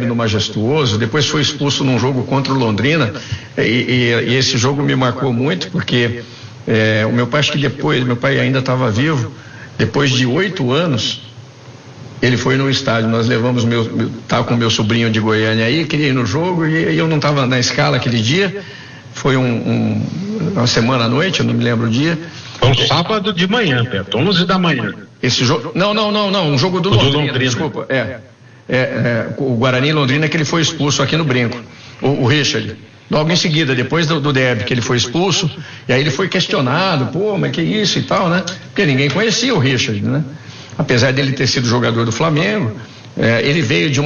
Derby no Majestoso, depois foi expulso num jogo contra o Londrina, e esse jogo me marcou muito, porque o meu pai, acho que depois, meu pai ainda estava vivo, depois de 8 anos, ele foi no estádio. Nós levamos estava com meu sobrinho de Goiânia aí, queria ir no jogo, e eu não estava na escala aquele dia. Foi uma semana à noite, eu não me lembro o dia. Foi um sábado de manhã, Beto, 11 da manhã. Esse jogo, não, um jogo do Londrina, desculpa, o Guarani Londrina, que ele foi expulso aqui no Brinco, o Richard, logo em seguida, depois do derby, que ele foi expulso, e aí ele foi questionado, mas que isso e tal, né, porque ninguém conhecia o Richard, né, apesar dele ter sido jogador do Flamengo, ele veio de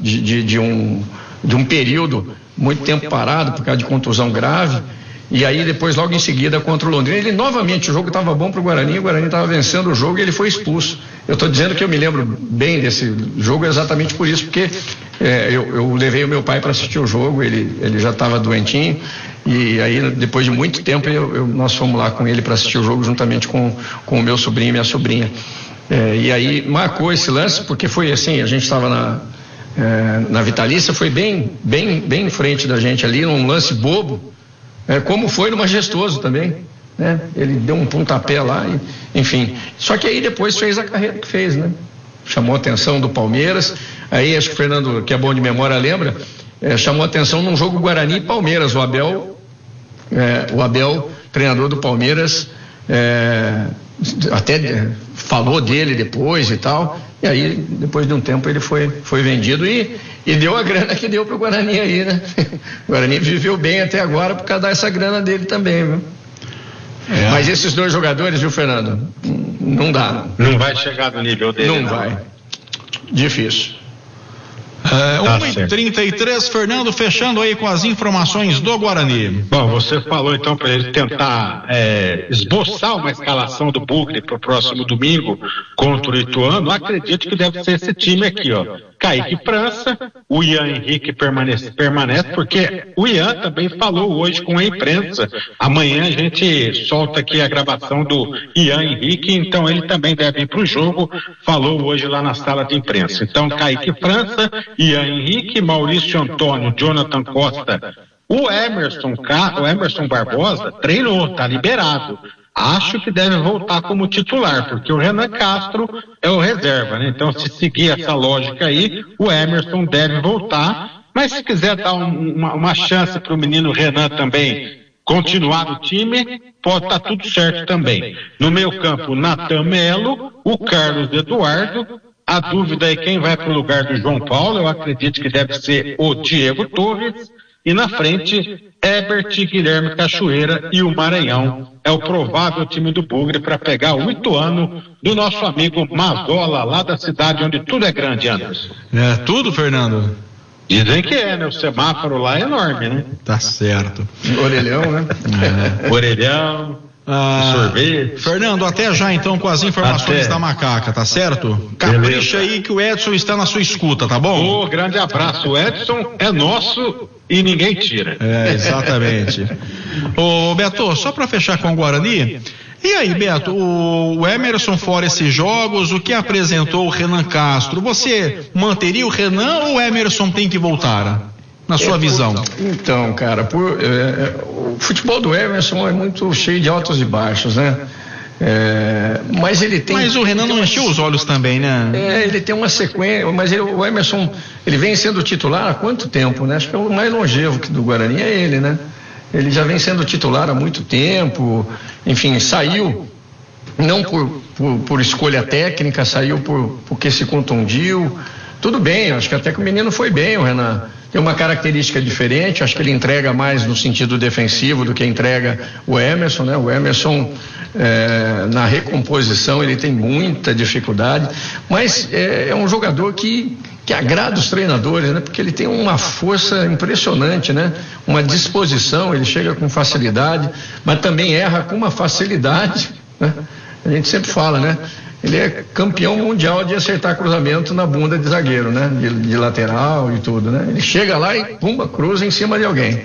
um período muito tempo parado, por causa de contusão grave, e aí depois, logo em seguida, contra o Londrina, ele novamente, o jogo estava bom para o Guarani estava vencendo o jogo e ele foi expulso. Eu estou dizendo que eu me lembro bem desse jogo exatamente por isso, porque eu levei o meu pai para assistir o jogo, ele já estava doentinho, e aí depois de muito tempo nós fomos lá com ele para assistir o jogo juntamente com o meu sobrinho e minha sobrinha. E aí marcou esse lance, porque foi assim, a gente estava na Vitalícia, foi bem em frente da gente ali, num lance bobo, como foi no Majestoso também, né? Ele deu um pontapé lá, enfim. Só que aí depois fez a carreira que fez, né? Chamou a atenção do Palmeiras. Aí acho que o Fernando, que é bom de memória, lembra, chamou a atenção num jogo Guarani e Palmeiras. O Abel, treinador do Palmeiras, até falou dele depois e tal. E aí, depois de um tempo, ele foi vendido e deu a grana que deu pro Guarani aí, né? O Guarani viveu bem até agora por causa dessa grana dele também, viu? Mas esses 2 jogadores, viu, Fernando? Não dá. Não vai chegar no nível dele. Não vai. Difícil. 1h33, Fernando, fechando aí com as informações do Guarani. Bom, você falou então para ele tentar esboçar uma escalação do Bugre para o próximo domingo contra o Ituano. Acredito que deve ser esse time aqui, ó. Kaique França, o Ian Henrique permanece, porque o Ian também falou hoje com a imprensa. Amanhã a gente solta aqui a gravação do Ian Henrique, então ele também deve ir para o jogo. Falou hoje lá na sala de imprensa. Então, Kaique França, Ian Henrique, Maurício Antônio, Jonathan Costa, o Emerson Barbosa treinou, tá liberado. Acho que deve voltar como titular, porque o Renan Castro é o reserva, né? Então, se seguir essa lógica aí, o Emerson deve voltar, mas se quiser dar uma chance para o menino Renan também continuar no time, pode estar tudo certo também. No meio campo, Natan Melo, o Carlos Eduardo. A dúvida é quem vai para o lugar do João Paulo. Eu acredito que deve ser o Diego Torres. E na frente, Herbert, Guilherme Cachoeira e o Maranhão. É o provável time do Bugre para pegar o Ituano do nosso amigo Mazola, lá da cidade onde tudo é grande, Anderson. É tudo, Fernando? Dizem que né? O semáforo lá é enorme, né? Tá certo. Orelhão, né? Orelhão. Sorvete. Fernando, até já então com as informações da Macaca, tá certo? Capricha aí que o Edson está na sua escuta, tá bom? Grande abraço, o Edson é nosso e ninguém tira. Exatamente. Ô Beto, só para fechar com o Guarani, e aí, Beto, o Emerson fora esses jogos, o que apresentou o Renan Castro, você manteria o Renan ou o Emerson tem que voltar? Na sua visão? Então, cara, o futebol do Emerson é muito cheio de altos e baixos, né? Mas ele tem. Mas o Renan não encheu os olhos também, né? Ele tem uma sequência, mas o Emerson, ele vem sendo titular há quanto tempo, né? Acho que é o mais longevo do Guarani é ele, né? Ele já vem sendo titular há muito tempo, enfim, saiu não por escolha técnica, saiu porque se contundiu. Tudo bem, acho que até que o menino foi bem, o Renan. Tem uma característica diferente, acho que ele entrega mais no sentido defensivo do que entrega o Emerson, né? O Emerson, na recomposição, ele tem muita dificuldade, mas é um jogador que agrada os treinadores, né? Porque ele tem uma força impressionante, né? Uma disposição, ele chega com facilidade, mas também erra com uma facilidade, né? A gente sempre fala, né? Ele é campeão mundial de acertar cruzamento na bunda de zagueiro, né? De lateral e tudo, né? Ele chega lá e pumba, cruza em cima de alguém.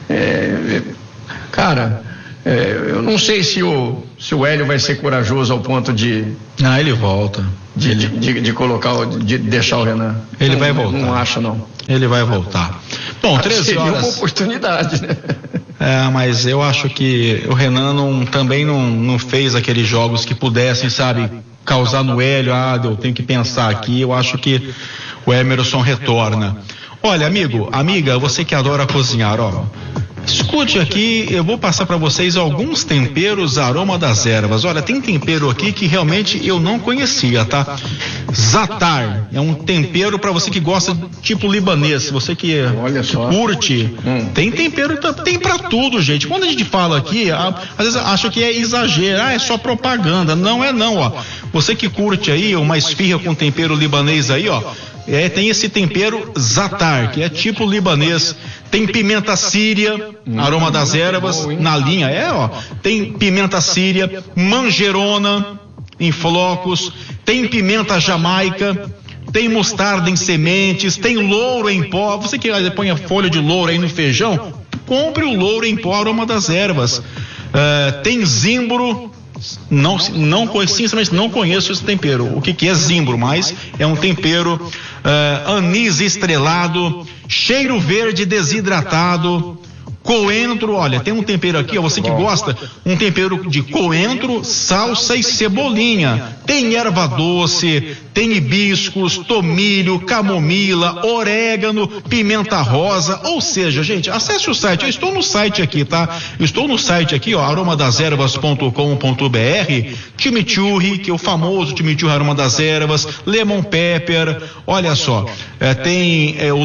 Eu não sei se o Hélio vai ser corajoso ao ponto de... ele volta. De colocar, de deixar o Renan. Ele vai voltar. Não acho, não. Ele vai voltar. Bom, 13 horas. Seria uma oportunidade, né? Mas eu acho que o Renan também não fez aqueles jogos que pudessem, sabe, causar no Hélio. Eu tenho que pensar aqui. Eu acho que o Emerson retorna. Olha, amiga, você que adora cozinhar, escute aqui, eu vou passar para vocês alguns temperos Aroma das Ervas. Olha, tem tempero aqui que realmente eu não conhecia, tá? Zatar é um tempero para você que gosta tipo libanês, você que curte. Tem tempero, tem para tudo, gente. Quando a gente fala aqui, às vezes acha que é exagero, é só propaganda. Não é não, Você que curte aí uma esfirra com tempero libanês aí, tem esse tempero Zatar, que é tipo libanês. Tem pimenta síria, Aroma das Ervas, na linha, tem pimenta síria, manjerona em flocos, tem pimenta jamaica, tem mostarda em sementes, tem louro em pó. Você que põe a folha de louro aí no feijão, compre o louro em pó Aroma das Ervas. Tem zimbro. Sinceramente não conheço esse tempero, o que é zimbro, mas é um tempero. Anis estrelado, cheiro verde desidratado, coentro. Olha, tem um tempero aqui, você que gosta, um tempero de coentro, salsa e cebolinha. Tem erva doce, tem hibiscos, tomilho, camomila, orégano, pimenta rosa. Ou seja, gente, acesse o site. Eu estou no site aqui, tá? Eu estou no site aqui, aromadazervas.com.br. Chimichurri, que é o famoso chimichurri Aroma das Ervas, lemon pepper. Olha só, tem o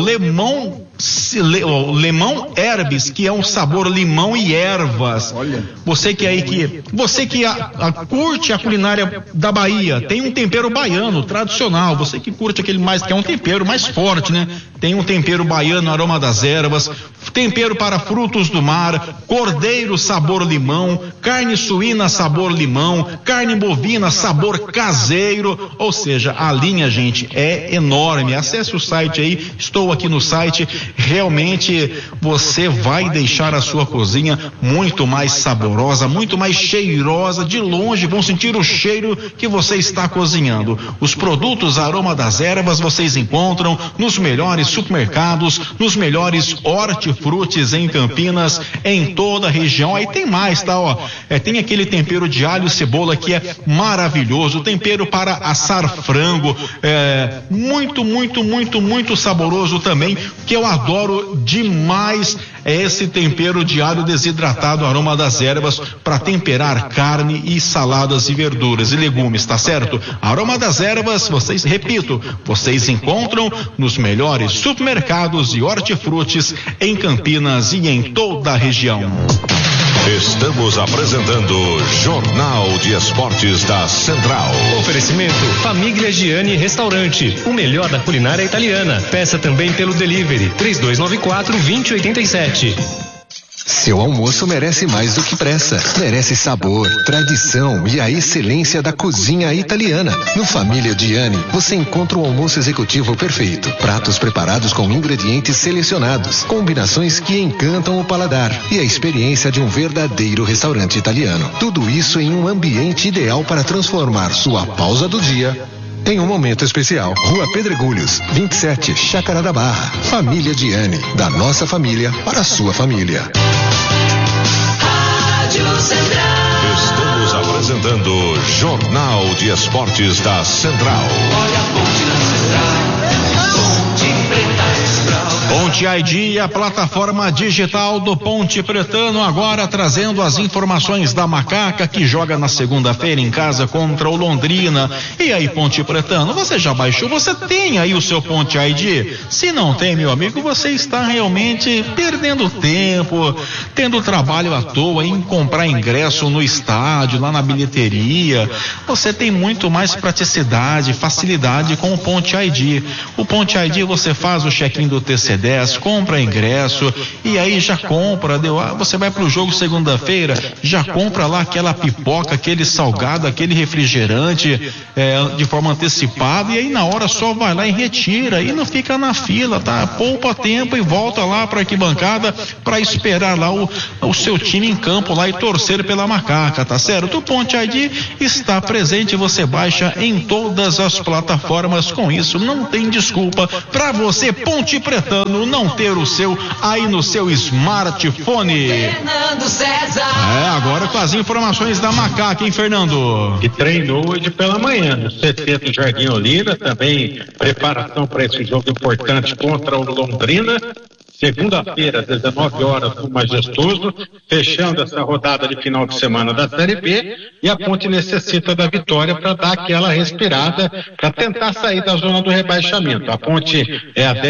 lemão herbes, que é um sabor limão e ervas. Olha. Você que curte a culinária da Bahia, tem um tempero baiano tradicional. Você que curte aquele mais, que é um tempero mais forte, né? Tem um tempero baiano Aroma das Ervas, tempero para frutos do mar, cordeiro sabor limão, carne suína sabor limão, carne bovina sabor caseiro. Ou seja, a linha, gente, é enorme. Acesse o site aí, estou aqui no site. Realmente você vai deixar a sua cozinha muito mais saborosa, muito mais cheirosa. De longe vão sentir o cheiro que você está cozinhando. Os produtos Aroma das Ervas vocês encontram nos melhores supermercados, nos melhores hortifrutis em Campinas, em toda a região. Aí tem mais, tá? Tem aquele tempero de alho e cebola que é maravilhoso, tempero para assar frango, muito saboroso também, que eu adoro demais. É esse tempero de alho desidratado Aroma das Ervas para temperar carne e saladas e verduras e legumes, tá certo? Aroma das Ervas, vocês encontram nos melhores supermercados e hortifrutis em Campinas e em toda a região. Estamos apresentando Jornal de Esportes da Central. Oferecimento Famiglia Gianni Restaurante, o melhor da culinária italiana. Peça também pelo delivery 3294-2087. Seu almoço merece mais do que pressa. Merece sabor, tradição e a excelência da cozinha italiana. No Famiglia Gianni, você encontra o almoço executivo perfeito. Pratos preparados com ingredientes selecionados, combinações que encantam o paladar e a experiência de um verdadeiro restaurante italiano. Tudo isso em um ambiente ideal para transformar sua pausa do dia em um momento especial. Rua Pedregulhos, 27, Chácara da Barra. Famiglia Gianni, da nossa família para a sua família. Rádio Central. Estamos apresentando Jornal de Esportes da Central. Olha a ponte na Central, Ponte Preta Central. Ponte ID, a plataforma digital do Ponte Pretano, agora trazendo as informações da Macaca, que joga na segunda-feira em casa contra o Londrina. E aí, Ponte Pretano, você já baixou? Você tem aí o seu Ponte ID? Se não tem, meu amigo, você está realmente perdendo tempo, tendo trabalho à toa em comprar ingresso no estádio, lá na bilheteria. Você tem muito mais praticidade, facilidade com o Ponte ID. O Ponte ID, você faz o check-in do TC10, 10, compra ingresso e aí já compra, você vai pro jogo segunda-feira, já compra lá aquela pipoca, aquele salgado, aquele refrigerante de forma antecipada, e aí na hora só vai lá e retira e não fica na fila, tá? Poupa tempo e volta lá pra arquibancada para esperar lá o seu time em campo lá e torcer pela macaca, tá certo? O Ponte ID está presente, você baixa em todas as plataformas. Com isso não tem desculpa para você, Ponte Pretano, não ter o seu aí no seu smartphone. Fernando César. Agora com as informações da macaca, hein, Fernando? Que treinou hoje pela manhã no CT do Jardim Olinda, também preparação para esse jogo importante contra o Londrina. Segunda-feira, às 19 horas, no Majestoso, fechando essa rodada de final de semana da Série B, e a Ponte necessita da vitória para dar aquela respirada, para tentar sair da zona do rebaixamento. A Ponte é a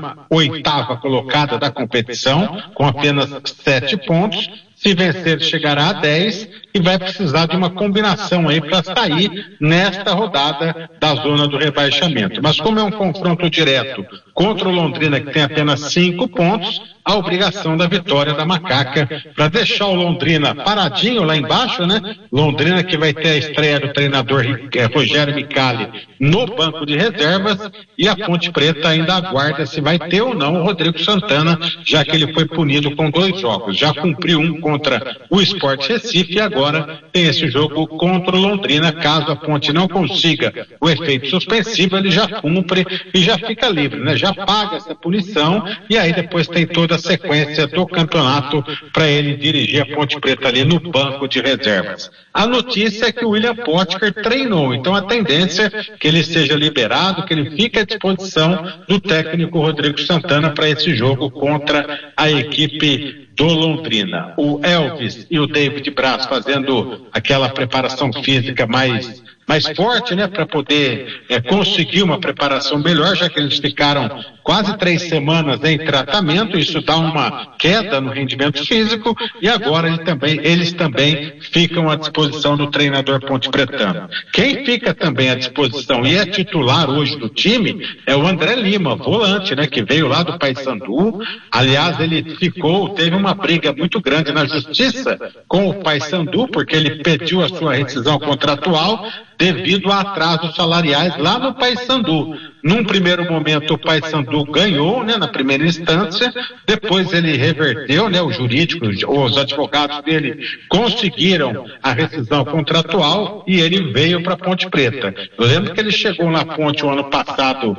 18ª colocada da competição, com apenas 7 pontos. Se vencer, chegará a 10 e vai precisar de uma combinação aí para sair nesta rodada da zona do rebaixamento. Mas como é um confronto direto contra o Londrina, que tem apenas 5 pontos, a obrigação da vitória da macaca para deixar o Londrina paradinho lá embaixo, né? Londrina que vai ter a estreia do treinador Rogério Micali no banco de reservas, e a Ponte Preta ainda aguarda se vai ter ou não o Rodrigo Santana, já que ele foi punido com 2 jogos. Já cumpriu um contra o Sport Recife e agora tem esse jogo contra o Londrina. Caso a Ponte não consiga o efeito suspensivo, ele já cumpre e já fica livre, né? Já paga essa punição, e aí depois tem toda a sequência do campeonato para ele dirigir a Ponte Preta ali no banco de reservas. A notícia é que o William Potker treinou, então a tendência é que ele seja liberado, que ele fique à disposição do técnico Rodrigo Santana para esse jogo contra a equipe do Londrina. O Elvis e o David Braz fazendo aquela preparação física mais forte, né, para poder conseguir uma preparação melhor, já que eles ficaram quase 3 semanas em tratamento. Isso dá uma queda no rendimento físico, e agora eles também ficam à disposição do treinador Ponte Pretano. Quem fica também à disposição e é titular hoje do time é o André Lima, volante, né, que veio lá do Paysandu. Aliás, ele teve uma briga muito grande na justiça com o Paysandu, porque ele pediu a sua rescisão contratual devido a atrasos salariais lá no Paysandu. Num primeiro momento o Paysandu ganhou, né, na primeira instância, depois ele reverteu, né, o jurídico, os advogados dele conseguiram a rescisão contratual e ele veio para Ponte Preta. Eu lembro que ele chegou na Ponte o ano passado,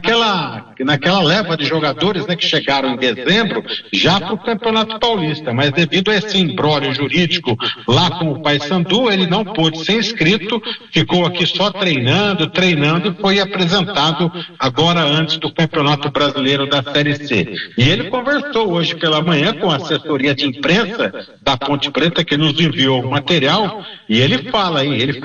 naquela leva de jogadores, né, que chegaram em dezembro, já para o Campeonato Paulista, mas devido a esse imbróglio jurídico lá com o Paysandu, ele não pôde ser inscrito, ficou aqui só treinando e foi apresentado agora antes do Campeonato Brasileiro da Série C. E ele conversou hoje pela manhã com a assessoria de imprensa da Ponte Preta, que nos enviou o material, e ele fala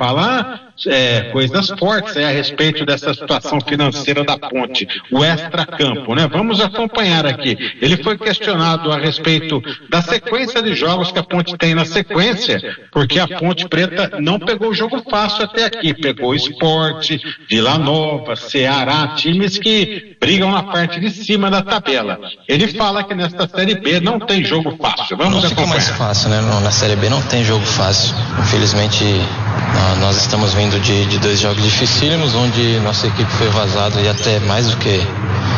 coisas fortes a respeito dessa situação financeira da Ponte, o extracampo, né? Vamos acompanhar aqui. Ele foi questionado a respeito da sequência de jogos que a Ponte tem na sequência, porque a Ponte Preta não pegou jogo fácil até aqui, pegou Sport, Vila Nova, Ceará, times que brigam na parte de cima da tabela. Ele fala que nesta Série B não tem jogo fácil. Vamos acompanhar. Fica mais fácil, né? Na Série B não tem jogo fácil. Infelizmente, nós estamos vindo de 2 jogos dificílimos, onde nossa equipe foi vazada e até mais do que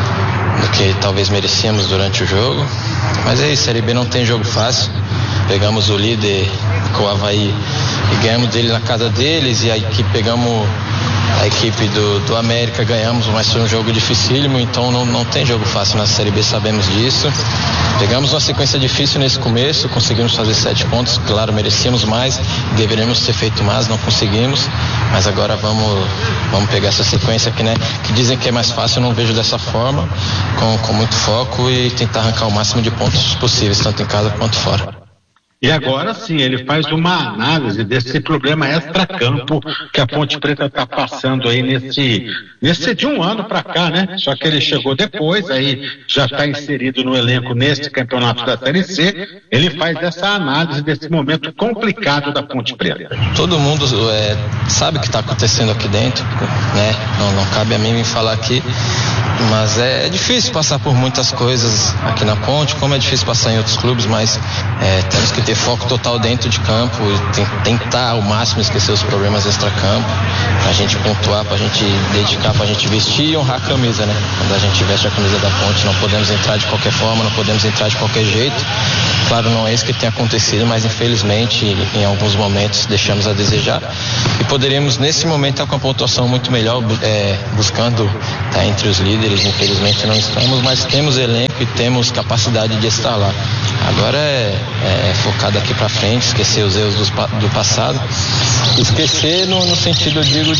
talvez merecíamos durante o jogo. Mas é isso, Série B não tem jogo fácil. Pegamos o líder com o Avaí e ganhamos dele na casa deles, e pegamos a equipe do América, ganhamos, mas foi um jogo dificílimo, então não tem jogo fácil na Série B, sabemos disso. Pegamos uma sequência difícil nesse começo, conseguimos fazer 7 pontos, claro, merecíamos mais, deveríamos ter feito mais, não conseguimos, mas agora vamos pegar essa sequência aqui, né, que dizem que é mais fácil, eu não vejo dessa forma, com muito foco, e tentar arrancar o máximo de pontos possíveis, tanto em casa quanto fora. E agora sim, ele faz uma análise desse problema extracampo que a Ponte Preta está passando aí nesse de um ano para cá, né? Só que ele chegou depois, aí já está inserido no elenco neste campeonato da Série C. Ele faz essa análise desse momento complicado da Ponte Preta. Todo mundo sabe o que está acontecendo aqui dentro, né? Não cabe a mim me falar aqui, mas é difícil passar por muitas coisas aqui na Ponte, como é difícil passar em outros clubes, mas temos que ter foco total dentro de campo e tentar ao máximo esquecer os problemas extra-campo, pra gente pontuar, pra gente dedicar, pra gente vestir e honrar a camisa, né? Quando a gente veste a camisa da Ponte, não podemos entrar de qualquer forma, não podemos entrar de qualquer jeito. Claro, não é isso que tem acontecido, mas infelizmente em alguns momentos deixamos a desejar e poderíamos nesse momento estar com a pontuação muito melhor, buscando estar entre os líderes. Infelizmente não estamos, mas temos elenco e temos capacidade de estar lá. Agora é focar daqui para frente, esquecer os erros do passado, esquecer no sentido, eu digo,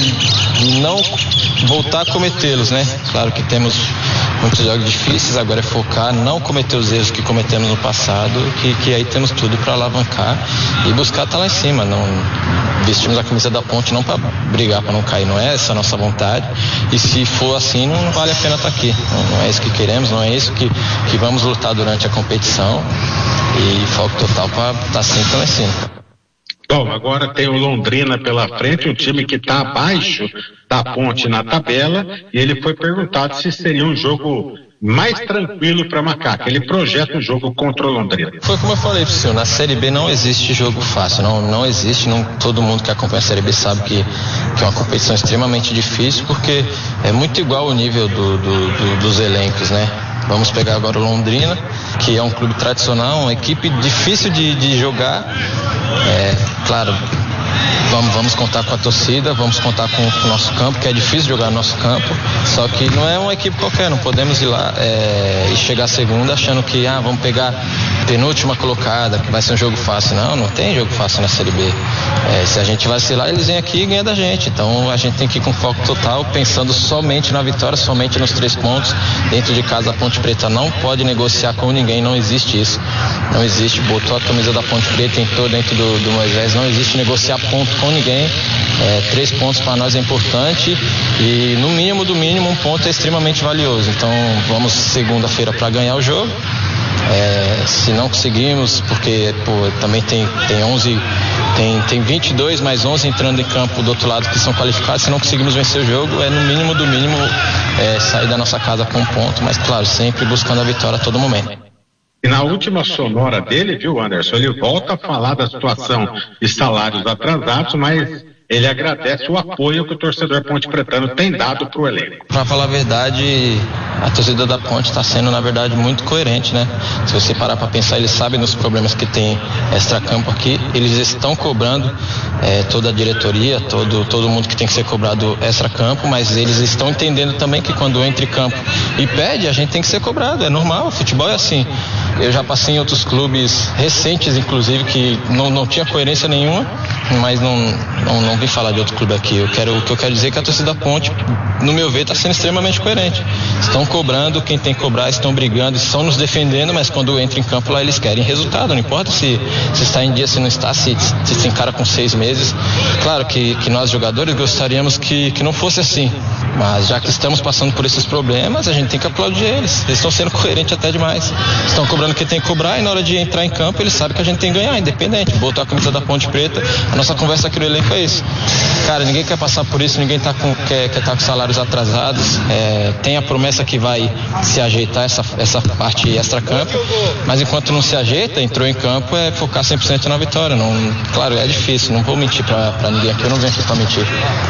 de não voltar a cometê-los, né? Claro que temos muitos jogos difíceis, agora é focar, não cometer os erros que cometemos no passado, que aí temos tudo para alavancar e buscar estar lá em cima. Não vestimos a camisa da Ponte não para brigar, para não cair, não é essa a nossa vontade, e se for assim não vale a pena estar aqui, não é isso que queremos, não é isso que vamos lutar durante a competição, e foco total para estar sempre lá em cima. Bom, agora tem o Londrina pela frente, um time que está abaixo da Ponte na tabela, e ele foi perguntado se seria um jogo mais tranquilo para Macaco. Ele projeta um jogo contra o Londrina. Foi como eu falei pro senhor, na Série B não existe jogo fácil, não existe, todo mundo que acompanha a Série B sabe que é uma competição extremamente difícil, porque é muito igual o nível dos elencos, né? Vamos pegar agora o Londrina, que é um clube tradicional, uma equipe difícil de jogar. Claro, vamos contar com a torcida, vamos contar com o nosso campo, que é difícil jogar no nosso campo, só que não é uma equipe qualquer, não podemos ir lá e chegar segunda achando que vamos pegar penúltima colocada, que vai ser um jogo fácil. Não tem jogo fácil na Série B. Se a gente vacilar, eles vêm aqui e ganham da gente, então a gente tem que ir com foco total, pensando somente na vitória, somente nos 3 pontos. Dentro de casa a Ponte Preta não pode negociar com ninguém, não existe isso, não existe, botou a camisa da Ponte Preta, entrou dentro do Moisés, não existe negociar ponto com ninguém. 3 pontos para nós é importante e no mínimo do mínimo um ponto é extremamente valioso, então vamos segunda-feira para ganhar o jogo. Se não conseguimos, porque também tem 11, tem 22 mais 11 entrando em campo do outro lado que são qualificados, se não conseguimos vencer o jogo, no mínimo do mínimo sair da nossa casa com um ponto, mas claro, sempre buscando a vitória a todo momento. E na última sonora dele, viu, Anderson, ele volta a falar da situação de salários atrasados, mas ele agradece o apoio que o torcedor Ponte Pretano tem dado para o elenco. Para falar a verdade, a torcida da Ponte está sendo, na verdade, muito coerente, né? Se você parar para pensar, eles sabem dos problemas que tem extracampo aqui, eles estão cobrando toda a diretoria, todo mundo que tem que ser cobrado extracampo, mas eles estão entendendo também que quando entra em campo e pede, a gente tem que ser cobrado, é normal, o futebol é assim. Eu já passei em outros clubes recentes, inclusive, que não tinha coerência nenhuma, mas não vim falar de outro clube aqui. O que eu quero dizer é que a torcida da Ponte, no meu ver, está sendo extremamente coerente. Estão cobrando quem tem que cobrar, estão brigando, estão nos defendendo, mas quando entra em campo lá eles querem resultado, não importa se está em dia, se não está, se tem cara com 6 meses. Claro que nós jogadores gostaríamos que não fosse assim, mas já que estamos passando por esses problemas, a gente tem que aplaudir eles. Eles estão sendo coerentes até demais. Estão cobrando quem tem que cobrar e na hora de entrar em campo eles sabem que a gente tem que ganhar, independente. Botou a camisa da Ponte Preta, a nossa conversa aqui no elenco é isso. Cara, ninguém quer passar por isso, ninguém quer estar com salários atrasados. Tem a promessa que vai se ajeitar essa parte extra-campo, mas enquanto não se ajeita, entrou em campo, é focar 100% na vitória. Claro, é difícil, não vou mentir pra ninguém aqui, eu não venho aqui pra mentir.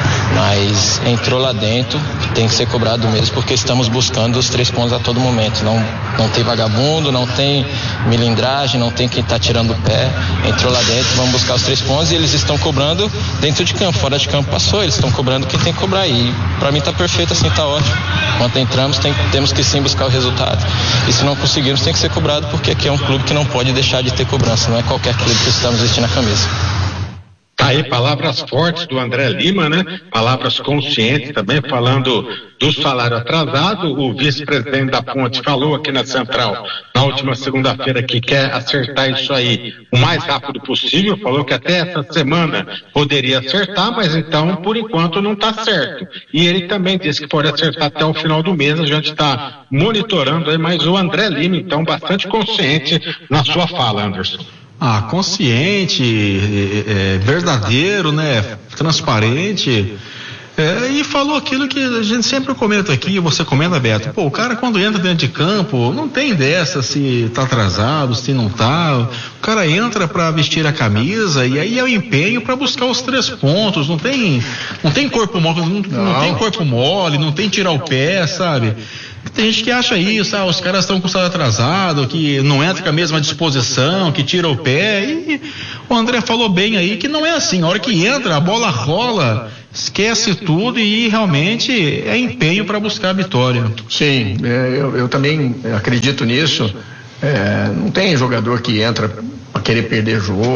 Mas entrou lá dentro, tem que ser cobrado mesmo, porque estamos buscando os 3 pontos a todo momento. Não tem vagabundo, não tem milindragem, não tem quem tá tirando o pé. Entrou lá dentro, vamos buscar os 3 pontos e eles estão cobrando dentro de campo, fora de campo passou, eles estão cobrando quem tem que cobrar e pra mim tá perfeito assim, tá ótimo. Quando entramos temos que sim buscar o resultado e se não conseguirmos tem que ser cobrado, porque aqui é um clube que não pode deixar de ter cobrança, não é qualquer clube que estamos vestindo a camisa. Tá aí palavras fortes do André Lima, né? Palavras conscientes também, falando do salário atrasado. O vice-presidente da Ponte falou aqui na Central, na última segunda-feira, que quer acertar isso aí o mais rápido possível. Falou que até essa semana poderia acertar, mas então, por enquanto, não está certo. E ele também disse que pode acertar até o final do mês. A gente está monitorando aí, mas o André Lima, então, bastante consciente na sua fala, Anderson. Consciente, verdadeiro, né? Transparente. E falou aquilo que a gente sempre comenta aqui, você comenta, Beto. Pô, o cara quando entra dentro de campo, não tem dessa se tá atrasado, se não tá. O cara entra para vestir a camisa e aí é o empenho para buscar os 3 pontos. Não tem corpo mole, não tem corpo mole, não tem tirar o pé, sabe? Tem gente que acha isso, os caras estão com o salário atrasado, que não entra com a mesma disposição, que tira o pé. E o André falou bem aí que não é assim. A hora que entra, a bola rola, esquece tudo e realmente é empenho para buscar a vitória. Sim, eu também acredito nisso. Não tem jogador que entra para querer perder jogo.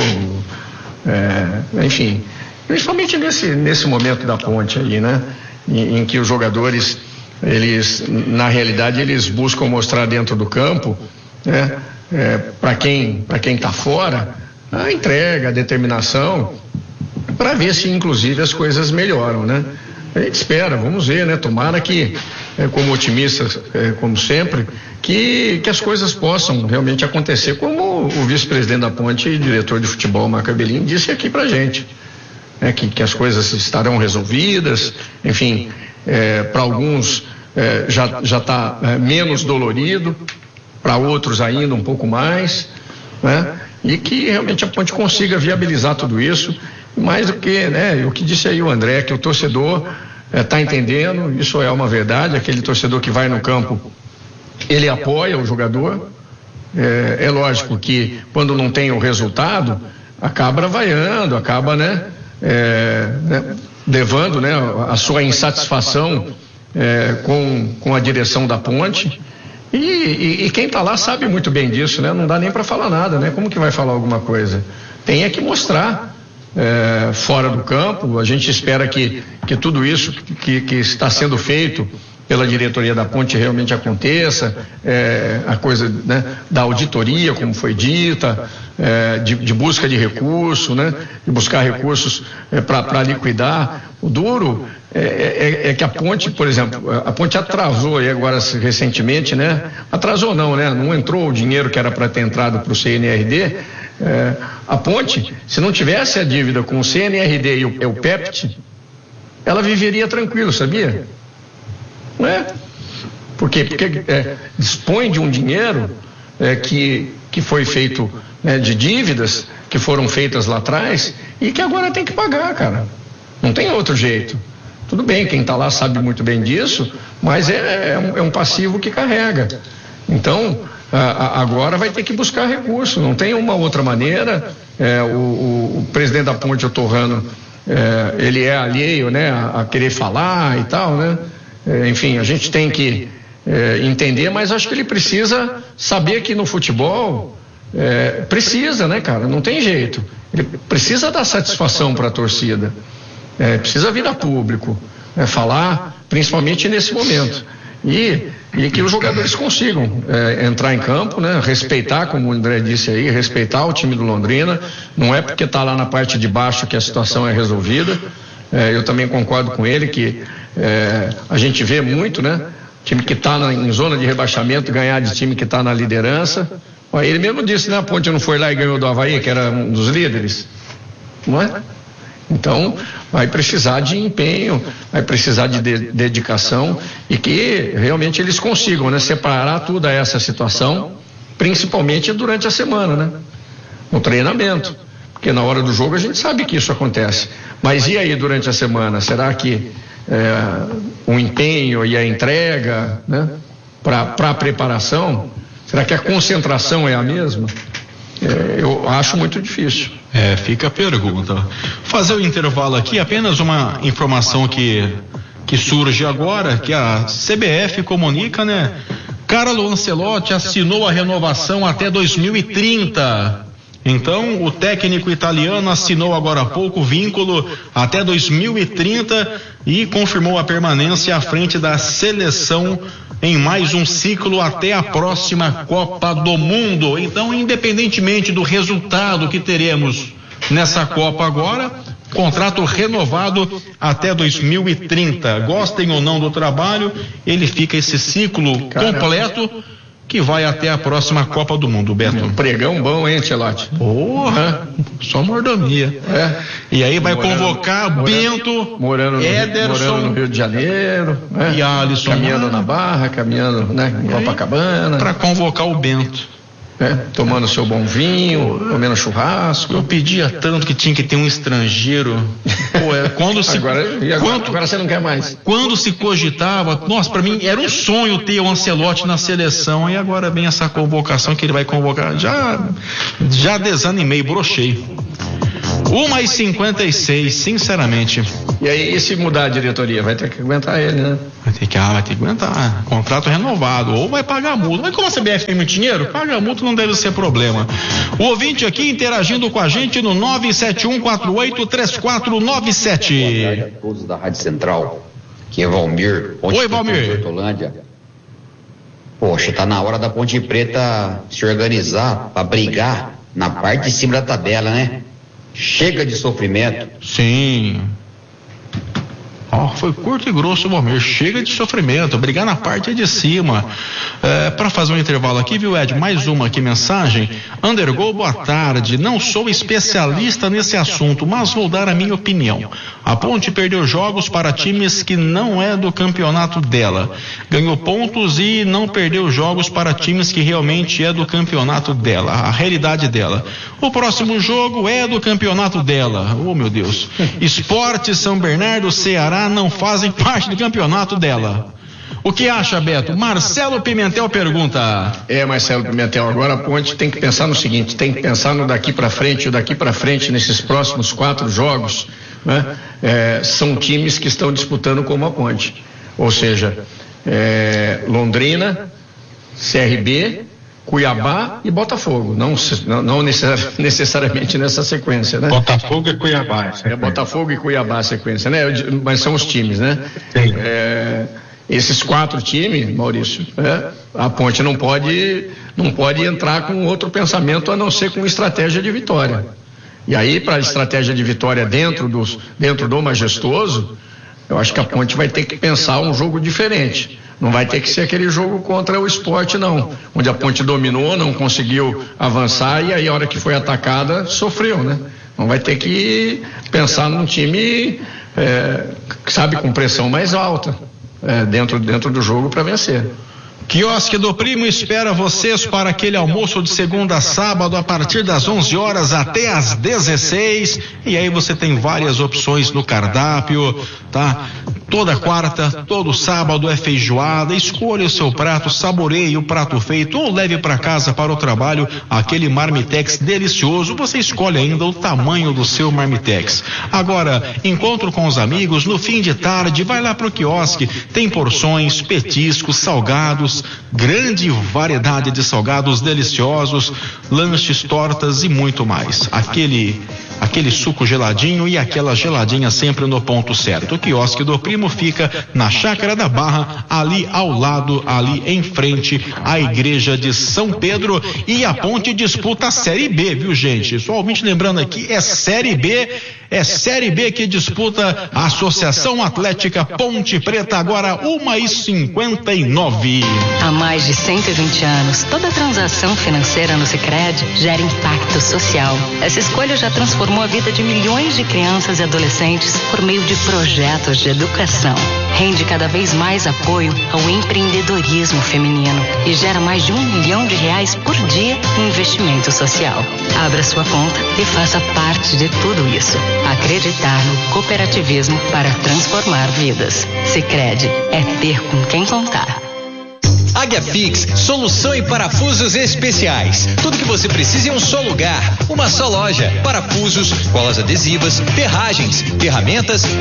Enfim, principalmente nesse momento da Ponte aí, né? Em que os jogadores, eles, na realidade, eles buscam mostrar dentro do campo, né? Para quem está fora, a entrega, a determinação, para ver se inclusive as coisas melhoram, né? A gente espera, vamos ver, né? Tomara que, como otimistas, como sempre, que as coisas possam realmente acontecer, como o vice-presidente da Ponte e diretor de futebol, Marco Abelin, disse aqui pra gente, né? Que as coisas estarão resolvidas, enfim, para alguns já está menos dolorido, para outros ainda um pouco mais, né? E que realmente a Ponte consiga viabilizar tudo isso. Mais do que, né, o que disse aí o André, que o torcedor está entendendo, isso é uma verdade. Aquele torcedor que vai no campo, ele apoia o jogador. É lógico que quando não tem o resultado, acaba vaiando, acaba, levando, né, a sua insatisfação com a direção da Ponte. E quem está lá sabe muito bem disso, né? Não dá nem para falar nada, né? Como que vai falar alguma coisa? Tem que mostrar fora do campo. A gente espera que tudo isso que está sendo feito pela diretoria da Ponte realmente aconteça, a coisa, né, da auditoria, como foi dita, de busca de recurso, né, de buscar recursos para liquidar. O duro é que a Ponte, por exemplo, a Ponte atrasou aí agora recentemente, né? Atrasou não, né? Não entrou o dinheiro que era para ter entrado para o CNRD. A Ponte, se não tivesse a dívida com o CNRD e o PEPT, ela viveria tranquilo, sabia? Não é? Por quê? Porque dispõe de um dinheiro que foi feito, né, de dívidas que foram feitas lá atrás e que agora tem que pagar, cara. Não tem outro jeito. Tudo bem, quem está lá sabe muito bem disso, mas é um passivo que carrega. Então, agora vai ter que buscar recurso, não tem uma outra maneira. O presidente da Ponte, o Torrano, ele é alheio, né, a querer falar e tal, né? Enfim, a gente tem que entender, mas acho que ele precisa saber que no futebol precisa, né, cara? Não tem jeito. Ele precisa dar satisfação para a torcida, precisa vir a público, falar, principalmente nesse momento. E que os jogadores consigam entrar em campo, né? Respeitar, como o André disse aí, respeitar o time do Londrina. Não é porque está lá na parte de baixo que a situação é resolvida. Eu também concordo com ele que a gente vê muito, né? Time que está em zona de rebaixamento ganhar de time que está na liderança. Ele mesmo disse, né? A Ponte não foi lá e ganhou do Avaí, que era um dos líderes, não é? Então, vai precisar de empenho, vai precisar de dedicação e que realmente eles consigam, né, separar toda essa situação, principalmente durante a semana, né? No treinamento, porque na hora do jogo a gente sabe que isso acontece. Mas e aí durante a semana? Será que o empenho e a entrega, né, para a preparação, será que a concentração é a mesma? Eu acho muito difícil. Fica a pergunta. Fazer o intervalo aqui, apenas uma informação que surge agora, que a CBF comunica, né? Carlo Ancelotti assinou a renovação até 2030. Então, o técnico italiano assinou agora há pouco o vínculo até 2030 e confirmou a permanência à frente da seleção em mais um ciclo até a próxima Copa do Mundo. Então, independentemente do resultado que teremos nessa Copa agora, contrato renovado até 2030. Gostem ou não do trabalho, ele fica esse ciclo completo que vai até a próxima Copa do Mundo, Beto. Um pregão bom, hein, Ancelotti? Porra, só mordomia. E aí vai convocar Bento, Ederson, morando no Rio de Janeiro, e Alisson. Caminhando na Barra, caminhando, em Copacabana. Para convocar o Bento. Tomando seu bom vinho, comendo churrasco. Eu pedia tanto que tinha que ter um estrangeiro. Quando se, agora você não quer mais. Quando se cogitava, nossa, para mim era um sonho ter o Ancelotti na seleção, e agora vem essa convocação que ele vai convocar. Já desanimei, brochei. 1h56, sinceramente. E aí, e se mudar a diretoria? Vai ter que aguentar ele, né? Vai ter que aguentar. Contrato renovado. Ou vai pagar a multa. Mas como a CBF tem muito dinheiro, paga a multa, não deve ser problema. O ouvinte aqui interagindo com a gente no 971483497. Boa tarde a todos da Rádio Central. Aqui é Valmir. Oi, Valmir. Hortolândia. Poxa, tá na hora da Ponte Preta se organizar para brigar na parte de cima da tabela, né? Chega de sofrimento. Sim. Foi curto e grosso o Valmir. Chega de sofrimento, brigar na parte de cima. Para fazer um intervalo aqui, viu, Ed? Mais uma aqui, mensagem. Undergol, boa tarde. Não sou especialista nesse assunto, mas vou dar a minha opinião. A Ponte perdeu jogos para times que não é do campeonato dela. Ganhou pontos e não perdeu jogos para times que realmente é do campeonato dela, a realidade dela. O próximo jogo é do campeonato dela. Oh, meu Deus. Sport, São Bernardo, Ceará não fazem parte do campeonato dela. O que acha, Beto? Marcelo Pimentel pergunta. Marcelo Pimentel, agora a Ponte tem que pensar no seguinte, tem que pensar no daqui para frente, o daqui para frente nesses próximos 4 jogos, né? São times que estão disputando como a Ponte, ou seja, Londrina, CRB, Cuiabá e Botafogo, não necessariamente nessa sequência, né? Botafogo e Cuiabá. Botafogo e Cuiabá a sequência, né? Mas são os times, né? Sim. Esses 4 times, Maurício, a Ponte não pode entrar com outro pensamento a não ser com estratégia de vitória. E aí, para a estratégia de vitória dentro do Majestoso, eu acho que a Ponte vai ter que pensar um jogo diferente. Não vai ter que ser aquele jogo contra o Sport, não, onde a Ponte dominou, não conseguiu avançar e aí a hora que foi atacada sofreu, né? Não vai ter que pensar num time, com pressão mais alta, dentro do jogo para vencer. Quiosque do Primo espera vocês para aquele almoço de segunda a sábado a partir das 11 horas até às 16, e aí você tem várias opções no cardápio, tá? Toda quarta, todo sábado é feijoada. Escolha o seu prato, saboreie o prato feito ou leve para casa para o trabalho aquele marmitex delicioso. Você escolhe ainda o tamanho do seu marmitex. Agora, encontro com os amigos no fim de tarde, vai lá pro quiosque, tem porções, petiscos, salgados, grande variedade de salgados deliciosos, lanches, tortas e muito mais. Aquele suco geladinho e aquela geladinha sempre no ponto certo. O quiosque do Primo fica na Chácara da Barra, ali ao lado, ali em frente à igreja de São Pedro, e a Ponte disputa a Série B, viu, gente? Só ouvinte lembrando aqui, é Série B que disputa a Associação Atlética Ponte Preta, agora 1h59. Há mais de 120 anos, toda transação financeira no Sicredi gera impacto social. Essa escolha já transformou a vida de milhões de crianças e adolescentes por meio de projetos de educação. Rende cada vez mais apoio ao empreendedorismo feminino e gera mais de R$1 milhão por dia em investimento social. Abra sua conta e faça parte de tudo isso. Acreditar no cooperativismo para transformar vidas. Sicredi é ter com quem contar. Águia Fix, solução em parafusos especiais. Tudo que você precisa em um só lugar, uma só loja. Parafusos, colas adesivas, ferragens, ferramentas